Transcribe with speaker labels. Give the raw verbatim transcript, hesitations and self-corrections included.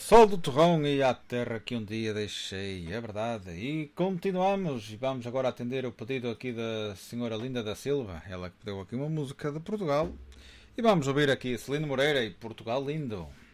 Speaker 1: Sol do torrão e à terra que um dia deixei, é verdade. E continuamos, e vamos agora atender o pedido aqui da senhora Linda da Silva, ela que pediu aqui uma música de Portugal. E vamos ouvir aqui Celino Moreira e Portugal Lindo.